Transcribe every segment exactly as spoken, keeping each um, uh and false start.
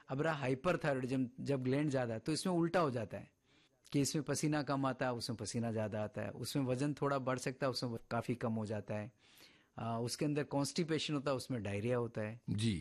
अब रहा हाइपरथायरॉयडिज्म, जब ग्लैंड ज्यादा है तो इसमें उल्टा हो जाता है कि इसमें पसीना कम आता है, उसमें पसीना ज्यादा आता है, उसमें वजन थोड़ा बढ़ सकता है, उसमें काफी कम हो जाता है, आ, उसके अंदर कॉन्स्टिपेशन होता है, उसमें डायरिया होता है जी।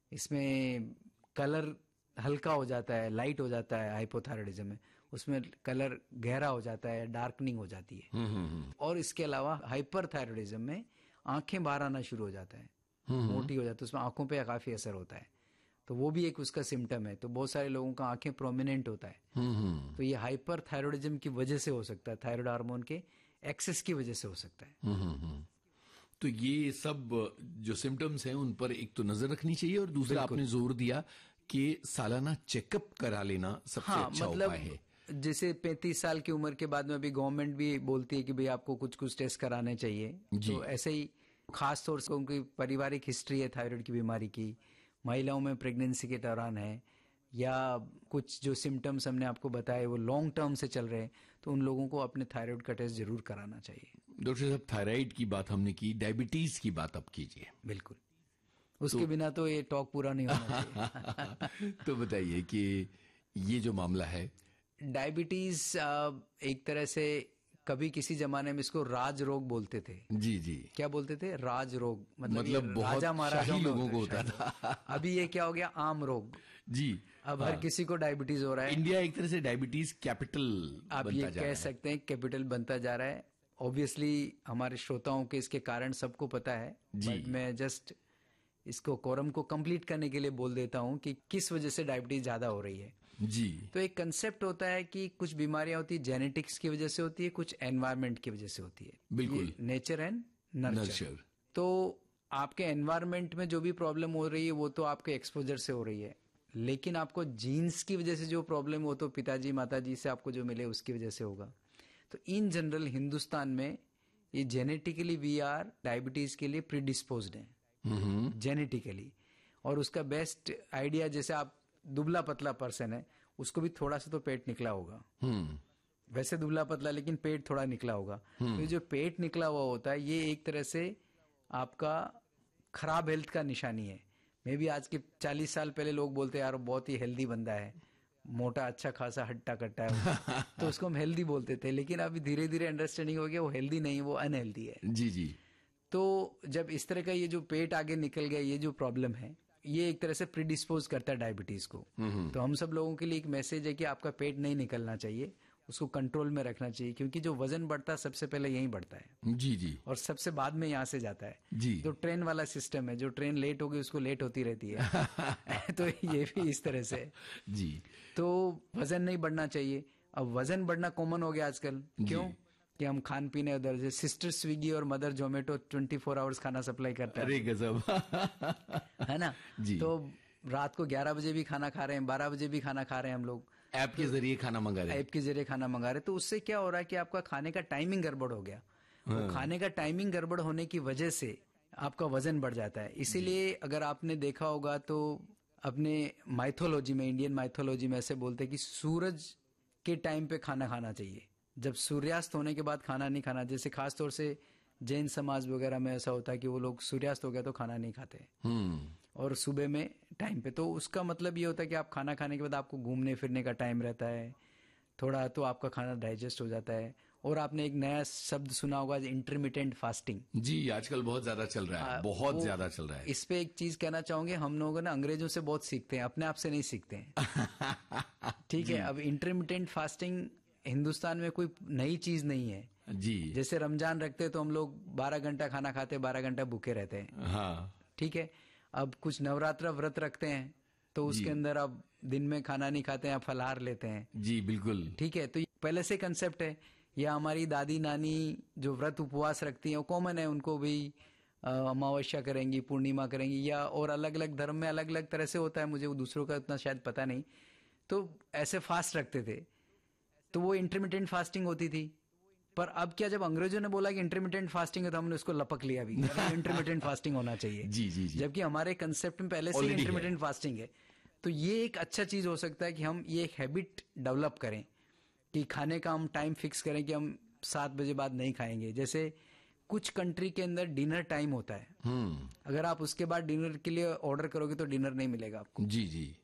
इसमें कलर हल्का हो जाता है, लाइट हो जाता है हाइपोथायरॉयडिज्म में, उसमें कलर गहरा हो जाता है, डार्कनिंग हो जाती है। और इसके अलावा हाइपरथायरॉयडिज्म में आंखें बाहर आना शुरू हो जाता है, मोटी हो जाती है, उसमें आंखों पे काफी असर होता है, तो वो भी एक उसका सिम्टम है। तो बहुत सारे लोगों का आंखें प्रोमिनेंट होता है, तो ये हाइपरथायरॉयडिज्म की वजह से हो सकता है, थायराइड हार्मोन के एक्सेस की वजह से हो सकता है। तो ये सब जो सिम्टम्स हैं उन पर एक तो नजर रखनी चाहिए, और दूसरा आपने जोर दिया कि सालाना चेकअप करा लेना सबसे हाँ, अच्छा मतलब उपाय है। जैसे पैंतीस साल की उम्र के बाद में अभी गवर्नमेंट भी बोलती है कि भाई आपको कुछ कुछ टेस्ट कराने चाहिए, तो ऐसे ही खास तौर से उनकी पारिवारिक हिस्ट्री है थायराइड की बीमारी की, महिलाओं में प्रेगनेंसी के दौरान है, या कुछ जो सिम्टम्स हमने आपको बताए वो लॉन्ग टर्म से चल रहे हैं, तो उन लोगों को अपने थायराइड का टेस्ट जरूर कराना चाहिए। डॉक्टर साहब, थायराइड की बात हमने की, डायबिटीज की बात अब कीजिए। बिल्कुल, उसके तो, बिना तो ये टॉक पूरा नहीं होना चाहिए। तो बताइए कि ये जो मामला है डायबिटीज, एक तरह से कभी किसी जमाने में इसको राज रोग बोलते थे। जी जी। क्या बोलते थे? राज रोग, मतलब, मतलब बहुत राजा महाराजा लोगों को होता था। अभी ये क्या हो गया? आम रोग जी। अब हाँ। हर किसी को डायबिटीज हो रहा है। इंडिया एक तरह से डायबिटीज कैपिटल आप ये कह सकते हैं, कैपिटल बनता जा रहा है। ऑब्वियसली हमारे श्रोताओं के इसके कारण सबको पता है जी। बट मैं जस्ट इसको कोरम को कंप्लीट करने के लिए बोल देता हूं कि किस वजह से डायबिटीज ज्यादा हो रही है जी। तो एक कंसेप्ट होता है कि कुछ बीमारियां होती है जेनेटिक्स की वजह से होती है, कुछ एनवायरमेंट की वजह से होती है। बिल्कुल, नेचर एंड नर्चर। तो आपके एनवायरमेंट में जो भी प्रॉब्लम हो रही है वो तो आपके एक्सपोजर से हो रही है, लेकिन आपको जीन्स की वजह से जो प्रॉब्लम हो तो पिताजी माताजी से आपको जो मिले उसकी वजह से होगा। तो इन जनरल हिंदुस्तान में ये जेनेटिकली वी आर डायबिटीज के लिए प्रीडिस्पोज्ड है जेनेटिकली। और उसका बेस्ट आइडिया, जैसे आप दुबला पतला पर्सन है, उसको भी थोड़ा सा तो पेट निकला होगा, वैसे दुबला पतला लेकिन पेट थोड़ा निकला होगा। तो जो पेट निकला हुआ होता है ये एक तरह से आपका खराब हेल्थ का निशानी है। मे भी आज के चालीस साल पहले लोग बोलते हैं यार बहुत ही हेल्दी बंदा है, मोटा अच्छा खासा हट्टा कट्टा है तो उसको हम हेल्दी बोलते थे, लेकिन अभी धीरे धीरे अंडरस्टैंडिंग हो गया वो हेल्दी नहीं, वो अनहेल्दी है जी जी। तो जब इस तरह का ये जो पेट आगे निकल गया, ये जो प्रॉब्लम है ये एक तरह से प्रीडिस्पोज करता है डायबिटीज को। तो हम सब लोगों के लिए एक मैसेज है कि आपका पेट नहीं निकलना चाहिए, उसको कंट्रोल में रखना चाहिए, क्योंकि जो वजन बढ़ता है सबसे पहले यहीं बढ़ता है जी जी, और सबसे बाद में यहाँ से जाता है जी। तो ट्रेन वाला सिस्टम है, जो ट्रेन लेट होगी उसको लेट होती रहती है तो ये भी इस तरह से जी। तो वजन नहीं बढ़ना चाहिए। अब वजन बढ़ना कॉमन हो गया आजकल, क्यों कि हम खान पीने उधर से सिस्टर स्विगी और mother Zomato twenty four hours खाना सप्लाई करता है। अरे गजब है ना जी। तो रात को ग्यारह बजे भी खाना खा रहे हैं, बारह बजे भी खाना खा रहे हैं हम लोग, ऐप के जरिए खाना मंगा रहे हैं, ऐप के जरिए खाना मंगा रहे हैं। तो उससे क्या हो रहा है कि आपका खाने का टाइमिंग गड़बड़ हो गया। हाँ। तो खाने का टाइमिंग गड़बड़ होने की वजह से आपका वजन बढ़ जाता है। इसीलिए अगर आपने देखा होगा तो अपने माइथोलॉजी में, इंडियन माइथोलॉजी में ऐसे बोलते हैं कि सूरज के टाइम पे खाना खाना चाहिए, जब सूर्यास्त होने के बाद खाना नहीं खाना। जैसे खासतौर से जैन समाज वगैरह में ऐसा होता है कि वो लोग सूर्यास्त हो गया तो खाना नहीं खाते और सुबह में टाइम पे। तो उसका मतलब ये होता है कि आप खाना खाने के बाद आपको घूमने फिरने का टाइम रहता है थोड़ा, तो आपका खाना डाइजेस्ट हो जाता है। और आपने एक नया शब्द सुना होगा इंटरमिटेंट फास्टिंग। जी, आजकल बहुत ज्यादा चल रहा है, बहुत ज्यादा चल रहा है। इस पे एक चीज कहना चाहूंगे, हम लोग ना अंग्रेजों से बहुत सीखते हैं, अपने आप से नहीं सीखते हैं ठीक है। अब इंटरमिटेंट फास्टिंग हिंदुस्तान में कोई नई चीज नहीं है जी। जैसे रमजान रखते तो हम लोग बारह घंटा खाना खाते, बारह घंटा भूखे रहते हैं, हाँ ठीक है। अब कुछ नवरात्र व्रत रखते हैं तो उसके अंदर अब दिन में खाना नहीं खाते हैं, फलाहार लेते हैं जी, बिल्कुल ठीक है। तो पहले से कंसेप्ट है, या हमारी दादी नानी जो व्रत उपवास रखती हैं वो कॉमन है, उनको भी अमावस्या करेंगी, पूर्णिमा करेंगी, या और अलग अलग धर्म में अलग अलग तरह से होता है, मुझे वो दूसरों का उतना शायद पता नहीं। तो ऐसे फास्ट रखते थे, तो वो इंटरमिटेंट फास्टिंग होती थी। पर अब क्या, जब अंग्रेजों ने बोला कि इंटरमिटेंट फास्टिंग है तो हमने उसको लपक लिया भी इंटरमिटेंट फास्टिंग होना चाहिए जी, जी, जी। जबकि हमारे कंसेप्ट में पहले से इंटरमिटेंट फास्टिंग है। तो ये एक अच्छा चीज हो सकता है कि हम ये एक हैबिट डेवलप करें कि खाने का हम टाइम फिक्स करें कि हम सात बजे बाद नहीं खाएंगे। जैसे कुछ कंट्री के अंदर डिनर टाइम होता है, अगर आप उसके बाद डिनर के लिए ऑर्डर करोगे तो डिनर नहीं मिलेगा आपको जी जी।